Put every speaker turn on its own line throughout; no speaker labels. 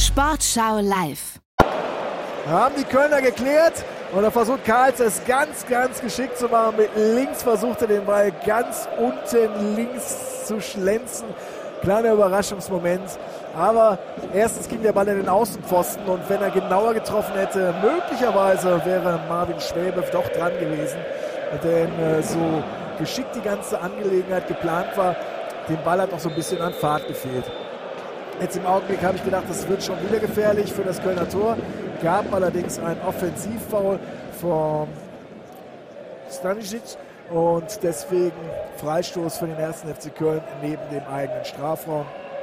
Sportschau live.
Haben die Kölner geklärt und da versucht Karls es ganz geschickt zu machen. Mit links versucht er den Ball ganz unten links zu schlänzen. Kleiner Überraschungsmoment. Aber erstens ging der Ball in den Außenpfosten und wenn er genauer getroffen hätte, möglicherweise wäre Marvin Schwäbe doch dran gewesen. Denn so geschickt die ganze Angelegenheit geplant war, dem Ball hat noch so ein bisschen an Fahrt gefehlt. Jetzt im Augenblick habe ich gedacht, das wird schon wieder gefährlich für das Kölner Tor. Gab allerdings einen Offensivfoul von Stanisic und deswegen Freistoß für den 1. FC Köln neben dem eigenen Strafraum.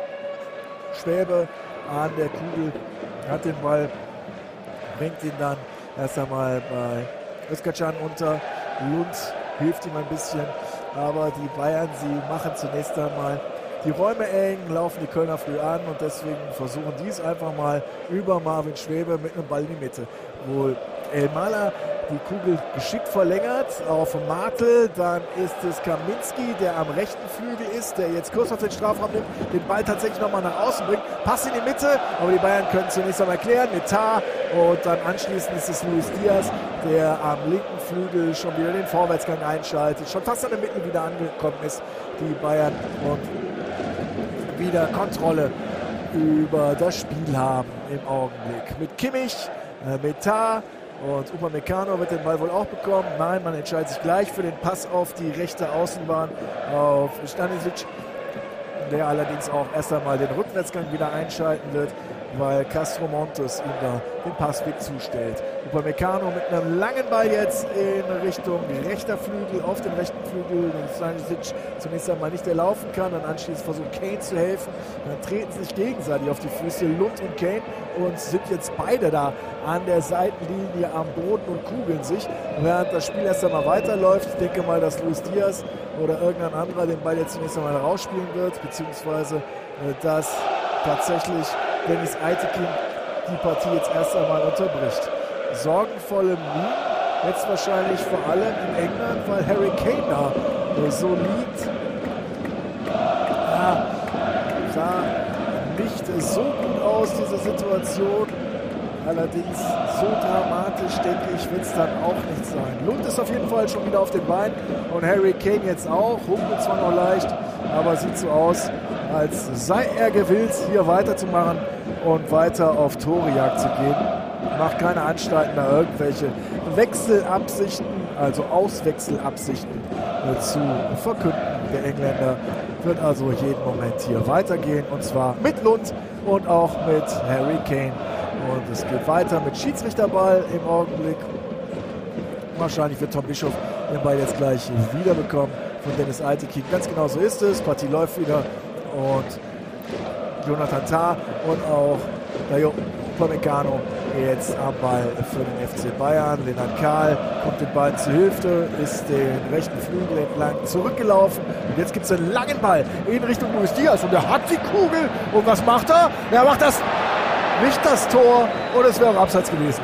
Schwäbe an der Kugel, hat den Ball, bringt ihn dann erst einmal bei Özkacan unter. Lund hilft ihm ein bisschen, aber die Bayern, sie machen zunächst einmal die Räume eng, laufen die Kölner früh an und deswegen versuchen die es einfach mal über Marvin Schwäbe mit einem Ball in die Mitte. Wohl Elmaler die Kugel geschickt verlängert auf Martel, dann ist es Kaminski, der am rechten Flügel ist, der jetzt kurz auf den Strafraum nimmt, den Ball tatsächlich nochmal nach außen bringt, Pass in die Mitte, aber die Bayern können zunächst einmal klären mit Tar und dann anschließend ist es Luis Diaz, der am linken Flügel schon wieder den Vorwärtsgang einschaltet, schon fast an der Mitte wieder angekommen ist, die Bayern, und wieder Kontrolle über das Spiel haben im Augenblick. Mit Kimmich, mit Tar und Upamecano wird den Ball wohl auch bekommen. Nein, man entscheidet sich gleich für den Pass auf die rechte Außenbahn auf Stanisic, der allerdings auch erst einmal den Rückwärtsgang wieder einschalten wird, weil Castro Montes ihm da den Passweg zustellt. Upamecano mit einem langen Ball jetzt in Richtung rechter Flügel, auf den rechten Flügel, den Stanisic zunächst einmal nicht erlaufen kann, dann anschließend versucht Kane zu helfen, dann treten sich gegenseitig auf die Füße, Lund und Kane, und sind jetzt beide da an der Seitenlinie am Boden und kugeln sich, während das Spiel erst einmal weiterläuft. Ich denke mal, dass Luis Diaz oder irgendein anderer den Ball jetzt zunächst einmal rausspielen wird, beziehungsweise dass tatsächlich Deniz Aytekin die Partie jetzt erst einmal unterbricht. Sorgenvolle Mühen, jetzt wahrscheinlich vor allem in England, weil Harry Kane da so liegt. Ja, sah nicht so gut aus, diese Situation. Allerdings so dramatisch, denke ich, wird es dann auch nicht sein. Lund ist auf jeden Fall schon wieder auf den Beinen und Harry Kane jetzt auch. Humpelt zwar noch leicht, aber sieht so aus, als sei er gewillt, hier weiterzumachen und weiter auf Torejagd zu gehen. Macht keine Anstalten, da irgendwelche Wechselabsichten, also Auswechselabsichten zu verkünden. Der Engländer wird also jeden Moment hier weitergehen, und zwar mit Lund und auch mit Harry Kane. Und es geht weiter mit Schiedsrichterball im Augenblick. Wahrscheinlich wird Tom Bischof den Ball jetzt gleich wieder bekommen von Deniz Aytekin. Ganz genau so ist es. Partie läuft wieder und Jonathan Tah und auch Dayo Upamecano jetzt am Ball für den FC Bayern. Lennart Kahl kommt den Ball zu Hilfe, ist den rechten Flügel entlang zurückgelaufen und jetzt gibt es einen langen Ball in Richtung Luis Diaz und er hat die Kugel und was macht er? Er macht das nicht das Tor und es wäre auch abseits gewesen.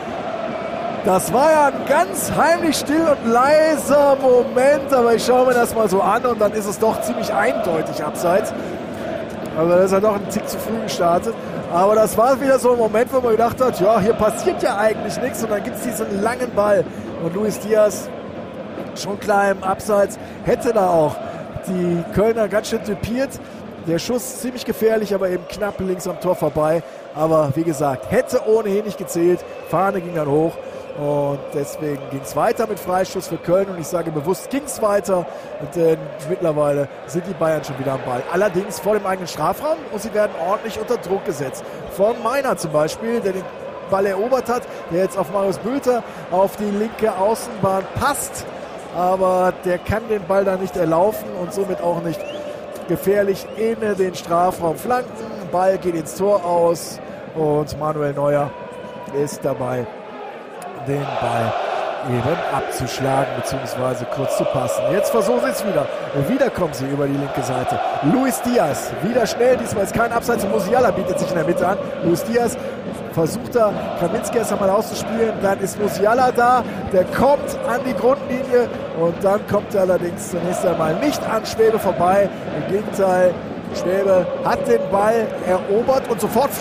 Das war ja ein ganz heimlich still und leiser Moment, aber ich schaue mir das mal so an und dann ist es doch ziemlich eindeutig abseits. Also das ist ja doch ein Tick zu früh gestartet. Aber das war wieder so ein Moment, wo man gedacht hat, ja, hier passiert ja eigentlich nichts. Und dann gibt es diesen langen Ball. Und Luis Diaz, schon klar im Abseits, hätte da auch die Kölner ganz schön typiert. Der Schuss ziemlich gefährlich, aber eben knapp links am Tor vorbei. Aber wie gesagt, hätte ohnehin nicht gezählt. Fahne ging dann hoch. Und deswegen ging es weiter mit Freistoß für Köln. Und ich sage bewusst, ging es weiter, denn mittlerweile sind die Bayern schon wieder am Ball. Allerdings vor dem eigenen Strafraum und sie werden ordentlich unter Druck gesetzt. Von Meiner zum Beispiel, der den Ball erobert hat, der jetzt auf Marius Bülter auf die linke Außenbahn passt. Aber der kann den Ball da nicht erlaufen und somit auch nicht gefährlich in den Strafraum flanken. Ball geht ins Tor aus und Manuel Neuer ist dabei, den Ball eben abzuschlagen bzw. kurz zu passen. Jetzt versuchen sie es wieder. Wieder kommen sie über die linke Seite. Luis Diaz, wieder schnell, diesmal ist kein Abseits. Musiala bietet sich in der Mitte an. Luis Diaz versucht da Kaminski erst einmal auszuspielen. Dann ist Musiala da, der kommt an die Grundlinie und dann kommt er allerdings zunächst einmal nicht an Schwäbe vorbei. Im Gegenteil, Schwäbe hat den Ball erobert und sofort